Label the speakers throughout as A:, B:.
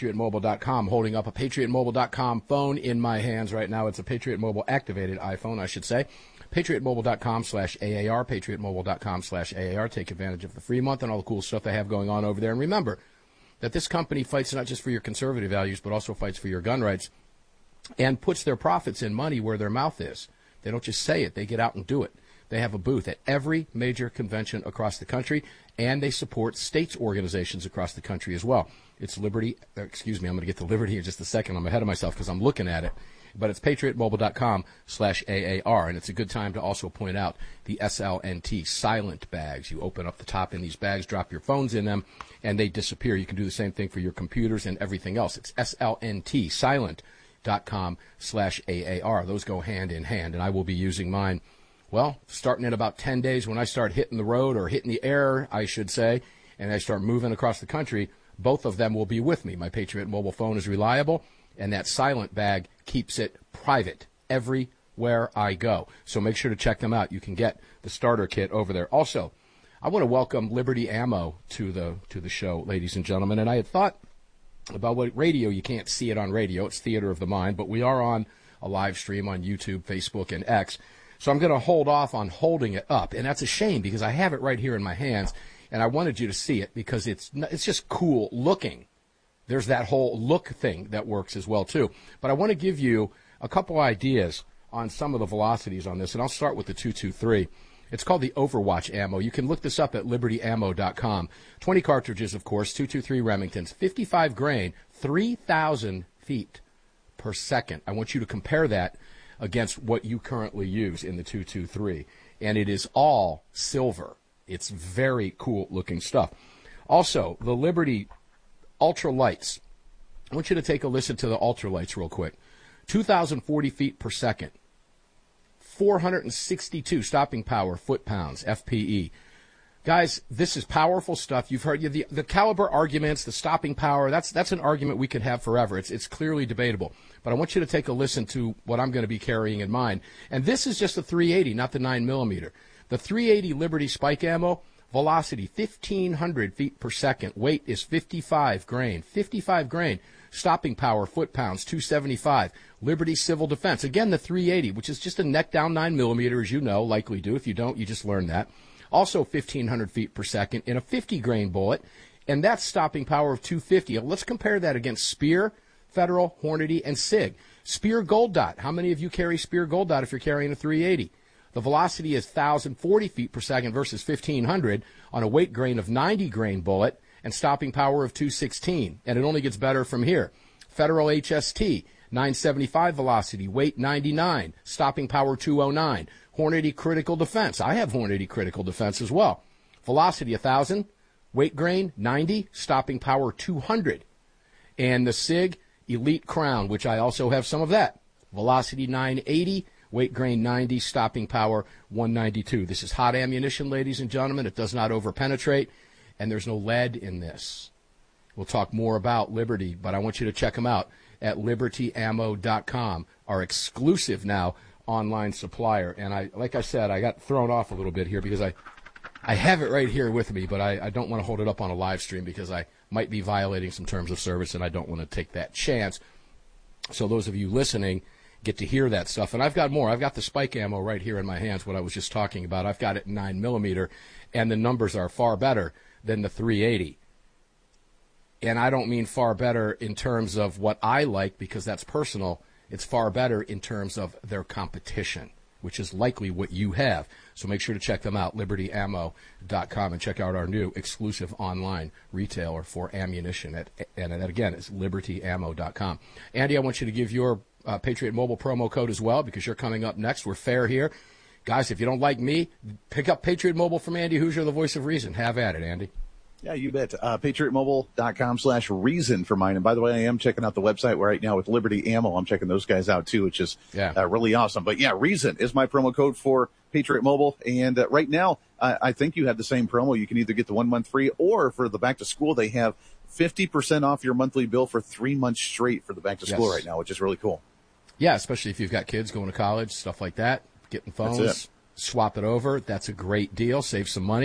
A: PatriotMobile.com. Holding up a PatriotMobile.com phone in my hands right now. It's a Patriot Mobile activated iPhone, I should say. PatriotMobile.com/AAR, PatriotMobile.com/AAR. Take advantage of the free month and all the cool stuff they have going on over there. And remember that this company fights not just for your conservative values, but also fights for your gun rights and puts their profits in money where their mouth is. They don't just say it. They get out and do it. They have a booth at every major convention across the country, and they support states organizations across the country as well. It's Liberty, I'm going to get to Liberty in just a second. I'm ahead of myself because I'm looking at it. But it's PatriotMobile.com/AAR, and it's a good time to also point out the SLNT silent bags. You open up the top in these bags, drop your phones in them, and they disappear. You can do the same thing for your computers and everything else. It's SLNT silent.com/AAR. Those go hand in hand, and I will be using mine, well, starting in about 10 days when I start hitting the road, or hitting the air, I should say, and I start moving across the country. Both of them will be with me. My Patriot Mobile phone is reliable, and that silent bag keeps it private everywhere I go. So make sure to check them out. You can get the starter kit over there. Also, I want to welcome Liberty Ammo to the show, ladies and gentlemen. And I had thought about what radio, you can't see it on radio. It's theater of the mind. But we are on a live stream on YouTube, Facebook, and X. So I'm going to hold off on holding it up. And that's a shame because I have it right here in my hands. And I wanted you to see it because it's just cool looking. There's that whole look thing that works as well, too. But I want to give you a couple ideas on some of the velocities on this, and I'll start with the 223. It's called the Overwatch ammo. You can look this up at libertyammo.com. 20 cartridges, of course, 223 Remingtons, 55 grain, 3,000 feet per second. I want you to compare that against what you currently use in the 223, and it is all silver. It's very cool-looking stuff. Also, the Liberty Ultralights. I want you to take a listen to the Ultralights real quick. 2,040 feet per second. 462 stopping power foot-pounds, FPE. Guys, this is powerful stuff. You've heard the caliber arguments, the stopping power. That's an argument we could have forever. It's clearly debatable. But I want you to take a listen to what I'm going to be carrying in mind. And this is just a 380, not the 9mm. The 380 Liberty Spike ammo, velocity 1,500 feet per second. Weight is 55 grain. 55 grain. Stopping power, foot-pounds, 275. Liberty Civil Defense. Again, the 380, which is just a neck-down 9mm, as you know, likely do. If you don't, you just learned that. Also 1,500 feet per second in a 50-grain bullet, and that's stopping power of 250. Let's compare that against Speer, Federal, Hornady, and SIG. Speer Gold Dot. How many of you carry Speer Gold Dot if you're carrying a 380? The velocity is 1,040 feet per second versus 1,500 on a weight grain of 90-grain bullet and stopping power of 216. And it only gets better from here. Federal HST, 975 velocity, weight 99, stopping power 209. Hornady Critical Defense. I have Hornady Critical Defense as well. Velocity 1,000, weight grain 90, stopping power 200. And the SIG Elite Crown, which I also have some of that. Velocity 980, weight grain 90, stopping power 192. This is hot ammunition, ladies and gentlemen. It does not overpenetrate, and there's no lead in this. We'll talk more about Liberty, but I want you to check them out at libertyammo.com, our exclusive now online supplier. And like I said, I got thrown off a little bit here because I have it right here with me, but I don't want to hold it up on a live stream because I might be violating some terms of service, and I don't want to take that chance. So those of you listening get to hear that stuff. And I've got more. I've got the Spike ammo right here in my hands, what I was just talking about. I've got it in 9mm, and the numbers are far better than the 380. And I don't mean far better in terms of what I like, because that's personal. It's far better in terms of their competition, which is likely what you have. So make sure to check them out, libertyammo.com, and check out our new exclusive online retailer for ammunition. And that, again, is libertyammo.com. Andy, I want you to give your Patriot Mobile promo code as well, because you're coming up next. We're fair here. Guys, if you don't like me, pick up Patriot Mobile from Andy Hoosier, the voice of reason. Have at it, Andy.
B: Yeah, you bet. PatriotMobile.com/reason for mine. And by the way, I am checking out the website right now with Liberty Ammo. I'm checking those guys out too, which is really awesome. But yeah, reason is my promo code for Patriot Mobile. And right now, I think you have the same promo. You can either get the 1 month free, or for the back to school, they have 50% off your monthly bill for 3 months straight for the back to school right now, which is really cool.
A: Yeah, especially if you've got kids going to college, stuff like that, getting phones, swap it over. That's a great deal. Save some money.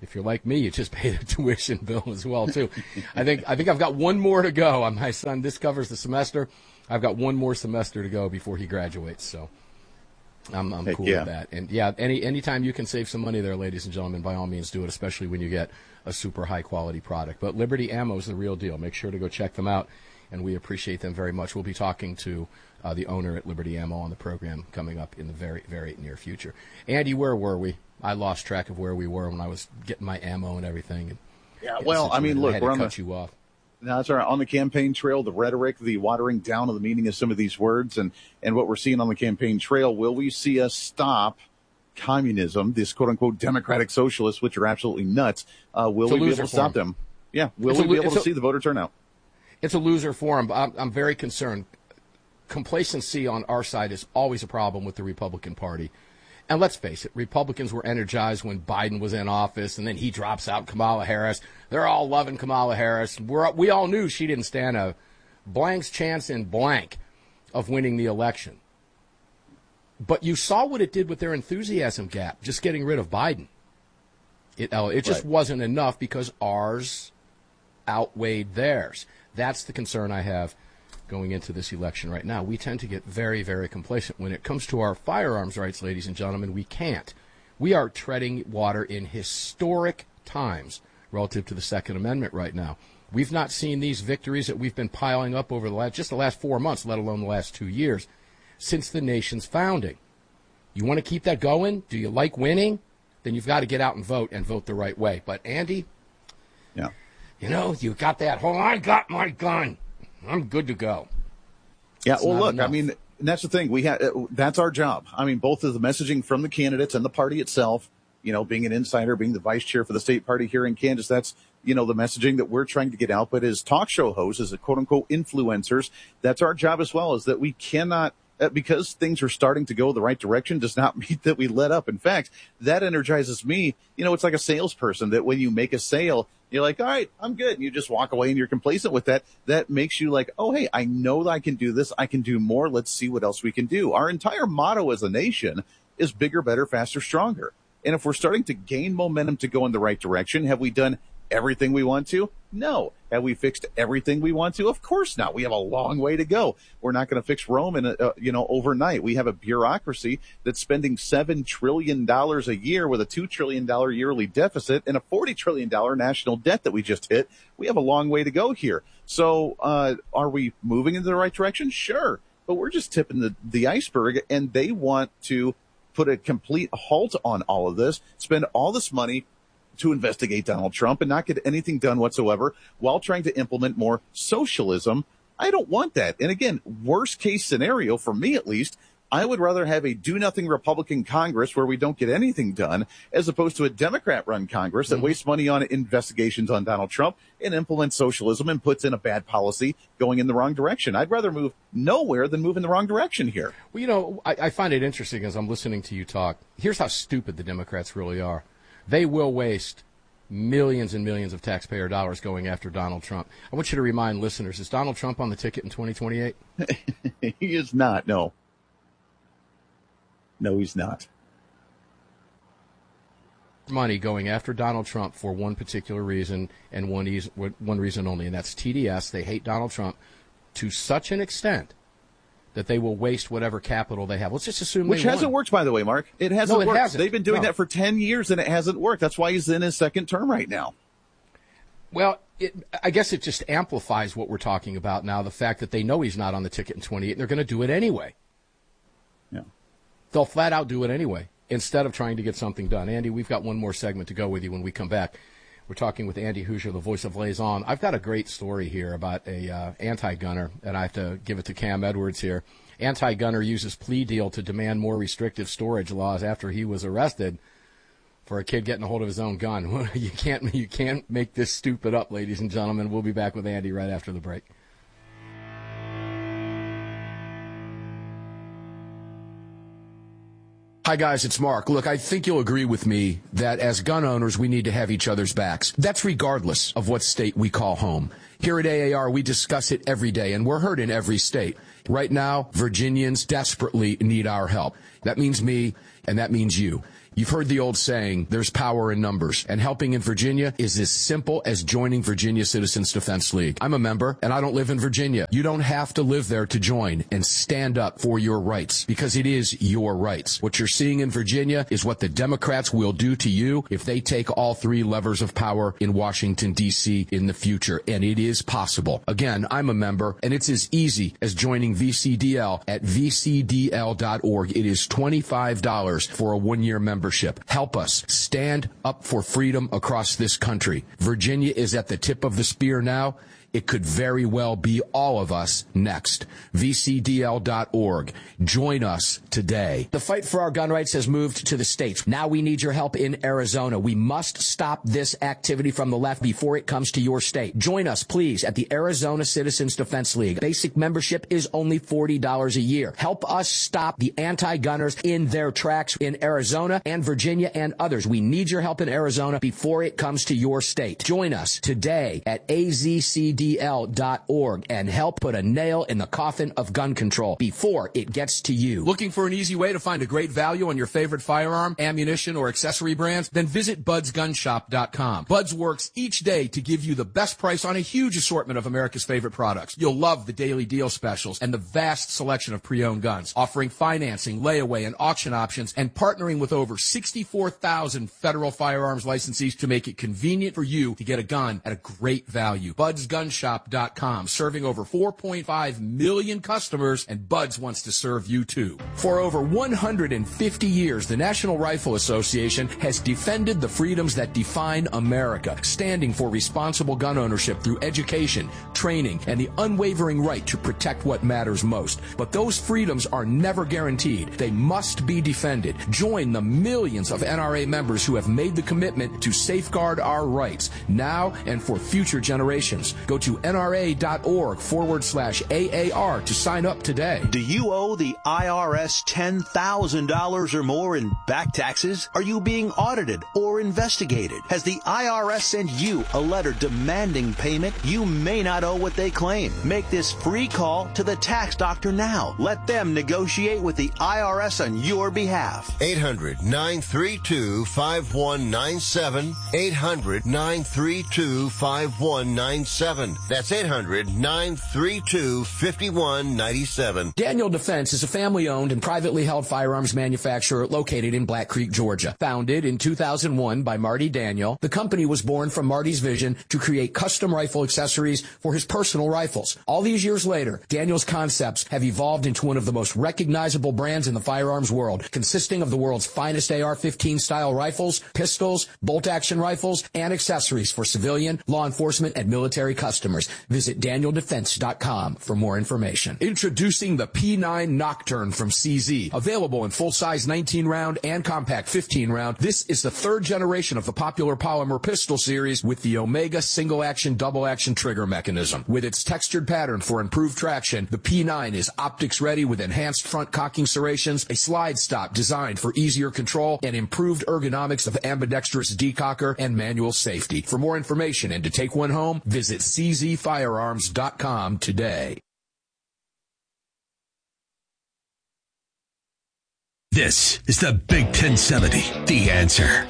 A: If you're like me, you just pay the tuition bill as well, too. I think I've got one more to go. My son, this covers the semester. I've got one more semester to go before he graduates, so I'm cool with that. And, yeah, anytime you can save some money there, ladies and gentlemen, by all means do it, especially when you get a super high-quality product. But Liberty Ammo is the real deal. Make sure to go check them out, and we appreciate them very much. We'll be talking to the owner at Liberty Ammo on the program coming up in the very, very near future. Andy, where were we? I lost track of where we were when I was getting my ammo and everything.
B: Yeah, well, I mean, look, we're on
A: cut you off.
B: No, that's all right. On the campaign trail, the rhetoric, the watering down of the meaning of some of these words, and what we're seeing on the campaign trail, will we see us stop communism, this quote-unquote democratic socialists, which are absolutely nuts? Will we be able to stop them? Yeah, will we be able to see the voter turnout?
A: It's a loser for them. I'm very concerned. Complacency on our side is always a problem with the Republican Party. And let's face it, Republicans were energized when Biden was in office, and then he drops out Kamala Harris. They're all loving Kamala Harris. We all knew she didn't stand a blank's chance in blank of winning the election. But you saw what it did with their enthusiasm gap, just getting rid of Biden. It just wasn't enough because ours outweighed theirs. That's the concern I have going into this election right now. We tend to get very, very complacent. When it comes to our firearms rights, ladies and gentlemen, we can't. We are treading water in historic times relative to the Second Amendment right now. We've not seen these victories that we've been piling up over the last 4 months, let alone the last 2 years, since the nation's founding. You want to keep that going? Do you like winning? Then you've got to get out and vote the right way. But, Andy,
B: yeah,
A: you got that whole, I got my gun, I'm good to go.
B: Yeah, it's well, look, enough. I mean, and that's the thing. That's our job. I mean, both of the messaging from the candidates and the party itself, being an insider, being the vice chair for the state party here in Kansas, that's, the messaging that we're trying to get out. But as talk show hosts, as quote unquote influencers, that's our job as well, is that we cannot, because things are starting to go the right direction, does not mean that we let up. In fact, that energizes me. It's like a salesperson that when you make a sale, you're like, all right, I'm good. And you just walk away and you're complacent with that. That makes you like, oh, hey, I know that I can do this. I can do more. Let's see what else we can do. Our entire motto as a nation is bigger, better, faster, stronger. And if we're starting to gain momentum to go in the right direction, have we done everything we want to? No. Have we fixed everything we want to? Of course not. We have a long way to go. We're not going to fix Rome in overnight. We have a bureaucracy that's spending $7 trillion a year with a $2 trillion yearly deficit and a $40 trillion national debt that we just hit. We have a long way to go here. So, are we moving in the right direction? Sure. But we're just tipping the iceberg, and they want to put a complete halt on all of this, spend all this money to investigate Donald Trump and not get anything done whatsoever while trying to implement more socialism. I don't want that. And again, worst case scenario for me, at least, I would rather have a do nothing Republican Congress where we don't get anything done, as opposed to a Democrat run Congress that wastes money on investigations on Donald Trump and implements socialism and puts in a bad policy going in the wrong direction. I'd rather move nowhere than move in the wrong direction here.
A: Well, I find it interesting as I'm listening to you talk. Here's how stupid the Democrats really are. They will waste millions and millions of taxpayer dollars going after Donald Trump. I want you to remind listeners, is Donald Trump on the ticket in 2028?
B: He is not, no. No, he's not.
A: Money going after Donald Trump for one particular reason and one reason only, and that's TDS. They hate Donald Trump to such an extent that they will waste whatever capital they have. Let's just assume
B: Which hasn't worked, by the way, Mark. It hasn't worked.
A: Hasn't.
B: They've been doing that for 10 years, and it hasn't worked. That's why he's in his second term right now.
A: Well, I guess it just amplifies what we're talking about now, the fact that they know he's not on the ticket in 28, and they're going to do it anyway.
B: Yeah.
A: They'll flat out do it anyway, instead of trying to get something done. Andy, we've got one more segment to go with you when we come back. We're talking with Andy Hoosier, the voice of Liaison. I've got a great story here about a anti-gunner, and I have to give it to Cam Edwards here. Anti-gunner uses plea deal to demand more restrictive storage laws after he was arrested for a kid getting a hold of his own gun. You can't make this stupid up, ladies and gentlemen. We'll be back with Andy right after the break. Hi, guys, it's Mark. Look, I think you'll agree with me that as gun owners, we need to have each other's backs. That's regardless of what state we call home. Here at AAR, we discuss it every day, and we're heard in every state. Right now, Virginians desperately need our help. That means me, and that means you. You've heard the old saying, there's power in numbers, and helping in Virginia is as simple as joining Virginia Citizens Defense League. I'm a member, and I don't live in Virginia. You don't have to live there to join and stand up for your rights, because it is your rights. What you're seeing in Virginia is what the Democrats will do to you if they take all three levers of power in Washington, D.C. in the future, and it is possible. Again, I'm a member, and it's as easy as joining VCDL at vcdl.org. It is $25 for a one-year membership. Help us stand up for freedom across this country. Virginia is at the tip of the spear now. It could very well be all of us next. VCDL.org. Join us today. The fight for our gun rights has moved to the states. Now we need your help in Arizona. We must stop this activity from the left before it comes to your state. Join us, please, at the Arizona Citizens Defense League. Basic membership is only $40 a year. Help us stop the anti-gunners in their tracks in Arizona and Virginia and others. We need your help in Arizona before it comes to your state. Join us today at AZCDL.org and help put a nail in the coffin of gun control before it gets to you.
C: Looking for an easy way to find a great value on your favorite firearm, ammunition, or accessory brands? Then visit budsgunshop.com. Buds works each day to give you the best price on a huge assortment of America's favorite products. You'll love the daily deal specials and the vast selection of pre-owned guns, offering financing, layaway, and auction options, and partnering with over 64,000 federal firearms licensees to make it convenient for you to get a gun at a great value. Budsgunshop.com, serving over 4.5 million customers, and Buds wants to serve you too.
A: For over 150 years, the National Rifle Association has defended the freedoms that define America, standing for responsible gun ownership through education, training, and the unwavering right to protect what matters most. But those freedoms are never guaranteed. They must be defended. Join the millions of NRA members who have made the commitment to safeguard our rights now and for future generations. Go to NRA.org/AAR to sign up today.
D: Do you owe the IRS $10,000 or more in back taxes? Are you being audited or investigated? Has the IRS sent you a letter demanding payment? You may not owe what they claim. Make this free call to the tax doctor now. Let them negotiate with the IRS on your behalf.
E: 800-932-5197. 800-932-5197. That's 800-932-5197.
A: Daniel Defense is a family-owned and privately held firearms manufacturer located in Black Creek, Georgia. Founded in 2001 by Marty Daniel, the company was born from Marty's vision to create custom rifle accessories for his personal rifles. All these years later, Daniel's concepts have evolved into one of the most recognizable brands in the firearms world, consisting of the world's finest AR-15 style rifles, pistols, bolt-action rifles, and accessories for civilian, law enforcement, and military customers. Visit DanielDefense.com for more information. Introducing the P9 Nocturne from CZ. Available in full-size 19-round and compact 15-round, this is the third generation of the popular polymer pistol series with the Omega single-action, double-action trigger mechanism. With its textured pattern for improved traction, the P9 is optics-ready with enhanced front cocking serrations, a slide stop designed for easier control, and improved ergonomics of ambidextrous decocker and manual safety. For more information and to take one home, visit czfirearms.com today.
F: This is the Big 1070, The Answer.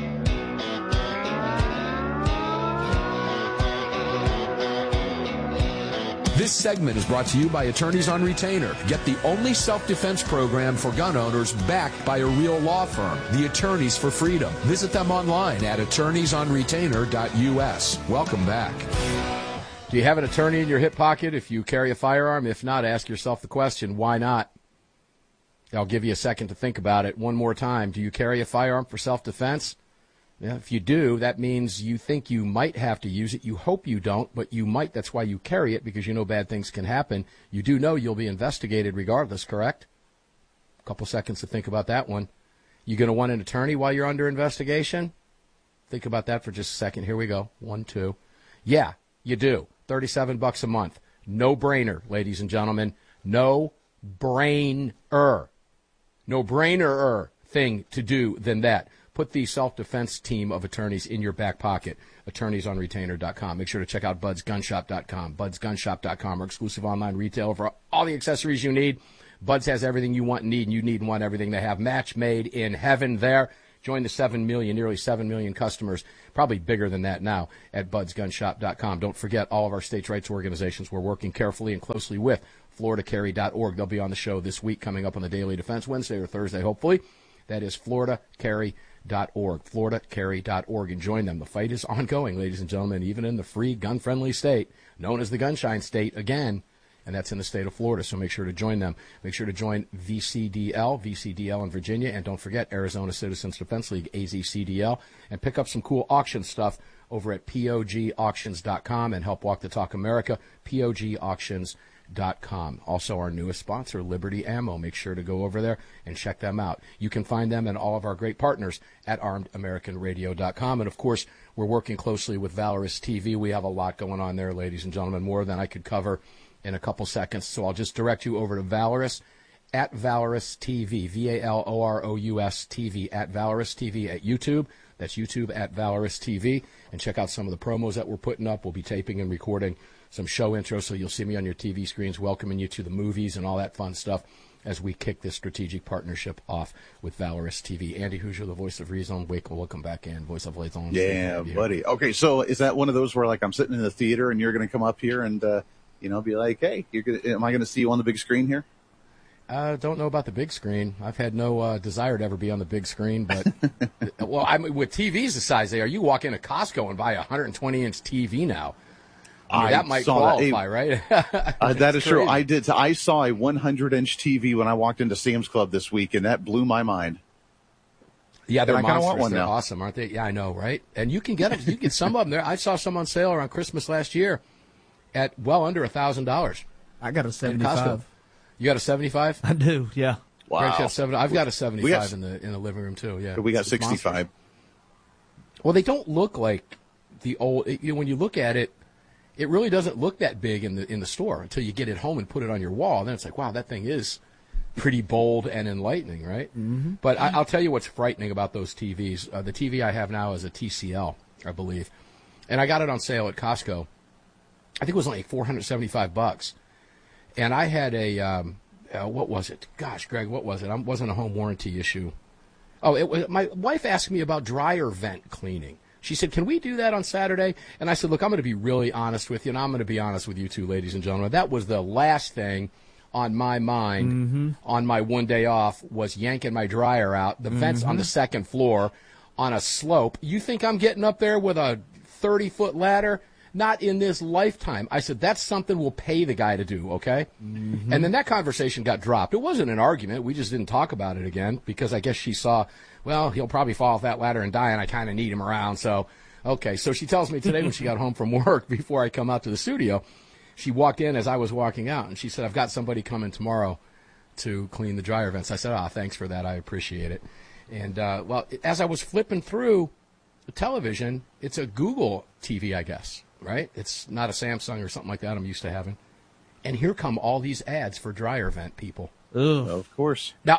A: This segment is brought to you by Attorneys on Retainer. Get the only self-defense program for gun owners backed by a real law firm, the Attorneys for Freedom. Visit them online at attorneysonretainer.us. Welcome back.
C: Do you have an attorney in your hip pocket if you carry a firearm? If not, ask yourself the question, why not? I'll give you a second to think about it one more time. Do you carry a firearm for self-defense? Yeah, if you do, that means you think you might have to use it. You hope you don't, but you might. That's why you carry it, because you know bad things can happen. You do know you'll be investigated regardless, correct? A couple seconds to think about that one. You going to want an attorney while you're under investigation? Think about that for just a second. Here we go. 1, 2. Yeah, you do. $37 a month. No brainer, ladies and gentlemen. No brainer. No brainer thing to do than that. Put the self-defense team of attorneys in your back pocket. AttorneysOnRetainer.com. Make sure to check out BudsGunShop.com. BudsGunShop.com, our exclusive online retailer for all the accessories you need. Buds has everything you want and need, and you need and want everything they have. Match made in heaven there.
A: Join the nearly 7 million customers, probably bigger than that now, at budsgunshop.com. Don't forget all of our states' rights organizations we're working carefully and closely with. FloridaCarry.org. They'll be on the show this week, coming up on the Daily Defense, Wednesday or Thursday, hopefully. That is FloridaCarry.org. FloridaCarry.org. And join them. The fight is ongoing, ladies and gentlemen, even in the free gun-friendly state, known as the Gunshine State again. And that's in the state of Florida, so make sure to join them. Make sure to join VCDL in Virginia, and don't forget Arizona Citizens Defense League, AZCDL, and pick up some cool auction stuff over at POGauctions.com and help walk the talk America, POGauctions.com. Also, our newest sponsor, Liberty Ammo. Make sure to go over there and check them out. You can find them and all of our great partners at ArmedAmericanRadio.com. And, of course, we're working closely with Valorous TV. We have a lot going on there, ladies and gentlemen, more than I could cover in a couple seconds. So I'll just direct you over to Valorous, at Valorous TV, Valorous TV, at Valorous TV at YouTube. That's YouTube at Valorous TV. And check out some of the promos that we're putting up. We'll be taping and recording some show intros, so you'll see me on your TV screens welcoming you to the movies and all that fun stuff as we kick this strategic partnership off with Valorous TV. Andy Hoosier, the voice of reason. Welcome back in, voice of reason.
B: Yeah, buddy. Okay, so is that one of those where, like, I'm sitting in the theater and you're going to come up here and, be like, hey, am I going to see you on the big screen here?
A: Don't know about the big screen. I've had no desire to ever be on the big screen, but well, with TVs the size they are, you walk into Costco and buy a 120-inch TV now. That might qualify, right?
B: That is true. I did. I saw a 100-inch TV when I walked into Sam's Club this week, and that blew my mind.
A: Yeah, they're monsters.
B: Want one
A: they're
B: now.
A: Awesome, aren't they? Yeah, I know, right? And you can get them. You can get some of them there. I saw some on sale around Christmas last year at well under $1,000.
G: I got a 75.
A: You got a 75?
G: I do, yeah.
B: Wow.
A: Greg's got 70. I've got a 75 in the living room too. Yeah,
B: we got 65.
A: Monsters. Well, they don't look like the old. When you look at it, it really doesn't look that big in the store until you get it home and put it on your wall. Then it's like, wow, that thing is pretty bold and enlightening, right?
G: Mm-hmm.
A: But I'll tell you what's frightening about those TVs. The TV I have now is a TCL, I believe, and I got it on sale at Costco. I think it was only $475, and I had a what was it? Gosh, Greg, what was it? It wasn't a home warranty issue. Oh, it was. My wife asked me about dryer vent cleaning. She said, "Can we do that on Saturday?" And I said, "Look, I'm going to be really honest with you, and I'm going to be honest with you too, ladies and gentlemen. That was the last thing on my mind on my one day off was yanking my dryer out. The vent's on the second floor on a slope. You think I'm getting up there with a 30-foot ladder? Not in this lifetime." I said, that's something we'll pay the guy to do, okay? And then that conversation got dropped. It wasn't an argument. We just didn't talk about it again because I guess she saw, well, he'll probably fall off that ladder and die, and I kind of need him around. So, okay. So she tells me today when she got home from work before I come out to the studio, she walked in as I was walking out, and she said, "I've got somebody coming tomorrow to clean the dryer vents." I said, thanks for that. I appreciate it. And, well, as I was flipping through the television, it's a Google TV, I guess. Right? It's not a Samsung or something like that I'm used to having. And here come all these ads for dryer vent people.
G: Ugh.
B: Of course.
A: Now,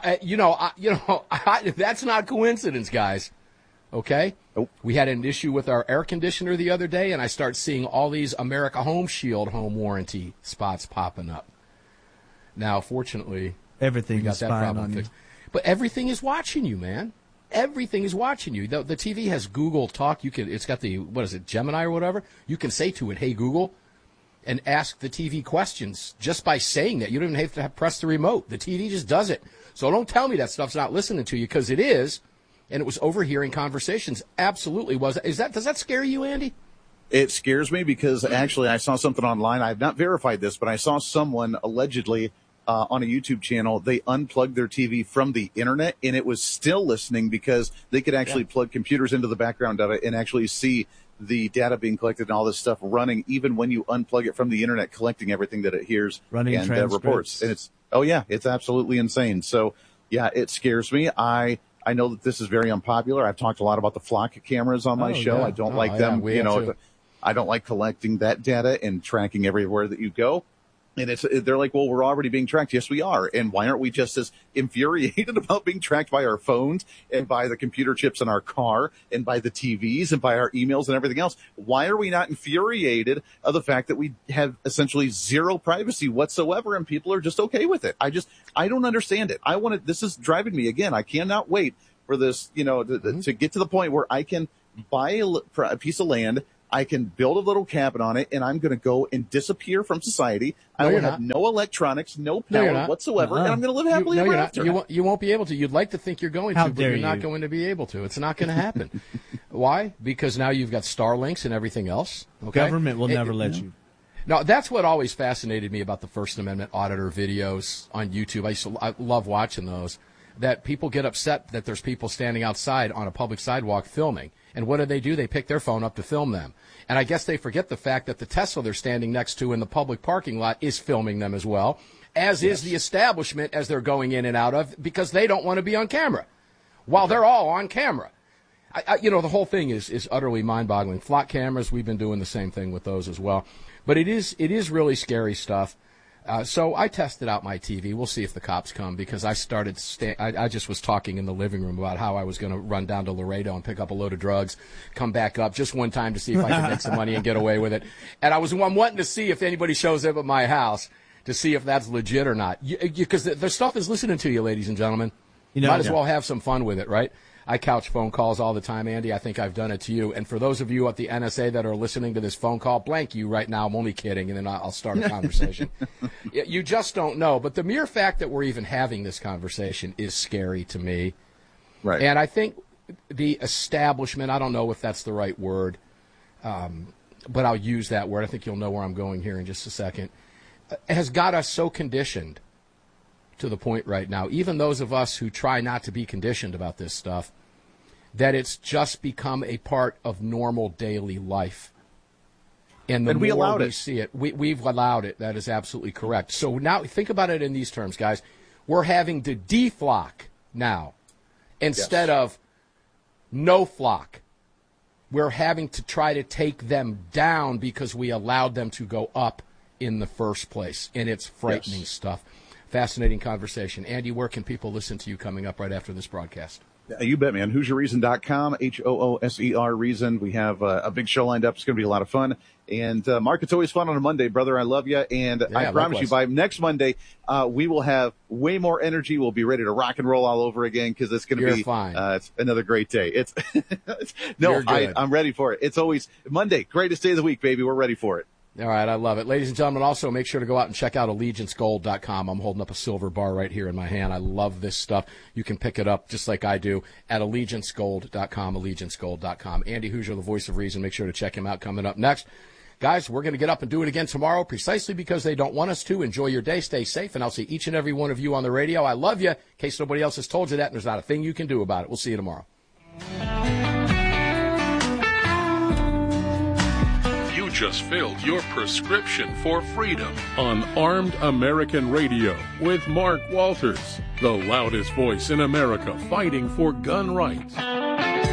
A: that's not coincidence, guys. Okay?
B: Nope.
A: We had an issue with our air conditioner the other day, and I start seeing all these America Home Shield home warranty spots popping up. Now, fortunately,
G: everything
A: we got
G: is
A: that
G: spying
A: problem
G: on
A: fixed. But everything is watching you, man. Everything is watching you. The TV has Google Talk. It's got the, what is it, Gemini or whatever? You can say to it, "Hey, Google," and ask the TV questions just by saying that. You don't even have to press the remote. The TV just does it. So don't tell me that stuff's not listening to you, because it is, and it was overhearing conversations. Absolutely was. Does that scare you, Andy?
B: It scares me because actually I saw something online. I have not verified this, but I saw someone allegedly on a YouTube channel, they unplugged their TV from the internet, and it was still listening because they could actually plug computers into the background of it and actually see the data being collected and all this stuff running, even when you unplug it from the internet, collecting everything that it hears
G: running
B: and reports. And it's absolutely insane. So yeah, it scares me. I know that this is very unpopular. I've talked a lot about the flock cameras on my show.
A: Yeah.
B: I don't like them. I don't like collecting that data and tracking everywhere that you go. And they're like, well, we're already being tracked. Yes, we are. And why aren't we just as infuriated about being tracked by our phones and by the computer chips in our car and by the TVs and by our emails and everything else? Why are we not infuriated of the fact that we have essentially zero privacy whatsoever and people are just okay with it? I don't understand it. This is driving me again. I cannot wait for this, to get to the point where I can buy a piece of land, I can build a little cabin on it, and I'm going to go and disappear from society. I will have no electronics, no power whatsoever, and I'm going to live happily ever after.
A: You won't be able to. You'd like to think you're going to, but you're not going to be able to. It's not going to happen. Why? Because now you've got Starlinks and everything else. Okay?
G: Government will never let you.
A: No, that's what always fascinated me about the First Amendment auditor videos on YouTube. I love watching those. That people get upset that there's people standing outside on a public sidewalk filming. And what do? They pick their phone up to film them. And I guess they forget the fact that the Tesla they're standing next to in the public parking lot is filming them as well, as is the establishment as they're going in and out of, because they don't want to be on camera while they're all on camera. The whole thing is utterly mind-boggling. Flock cameras, we've been doing the same thing with those as well. But it is really scary stuff. So I tested out my TV. We'll see if the cops come, because I started. I just was talking in the living room about how I was going to run down to Laredo and pick up a load of drugs, come back up just one time to see if I could make some money and get away with it. And I'm wanting to see if anybody shows up at my house to see if that's legit or not. Because the stuff is listening to you, ladies and gentlemen. Might as well have some fun with it, right? I couch phone calls all the time, Andy. I think I've done it to you. And for those of you at the NSA that are listening to this phone call, blank you right now. I'm only kidding, and then I'll start a conversation. You just don't know. But the mere fact that we're even having this conversation is scary to me.
B: Right.
A: And I think the establishment, I don't know if that's the right word, but I'll use that word. I think you'll know where I'm going here in just a second, has got us so conditioned to the point right now, even those of us who try not to be conditioned about this stuff, that it's just become a part of normal daily life. And the
B: we
A: more
B: allowed
A: we
B: it.
A: see it, we've allowed it. That is absolutely correct. So now think about it in these terms, guys. We're having to deflock now instead of no flock. We're having to try to take them down because we allowed them to go up in the first place. And it's frightening stuff. Fascinating conversation. Andy, where can people listen to you coming up right after this broadcast?
B: You bet, man. HoosierReason.com, HOOSER Reason. We have a big show lined up. It's going to be a lot of fun. And, Mark, it's always fun on a Monday, brother. I love you. And I promise you, by next Monday, we will have way more energy. We'll be ready to rock and roll all over again, because it's going to be it's another great day. I'm ready for it. It's always Monday, greatest day of the week, baby. We're ready for it.
A: All right, I love it. Ladies and gentlemen, also make sure to go out and check out AllegianceGold.com. I'm holding up a silver bar right here in my hand. I love this stuff. You can pick it up just like I do at AllegianceGold.com, AllegianceGold.com. Andy Hoosier, the voice of reason. Make sure to check him out coming up next. Guys, we're going to get up and do it again tomorrow precisely because they don't want us to. Enjoy your day. Stay safe, and I'll see each and every one of you on the radio. I love you. In case nobody else has told you that, and there's not a thing you can do about it. We'll see you tomorrow.
H: Just filled your prescription for freedom on Armed American Radio with Mark Walters, the loudest voice in America fighting for gun rights.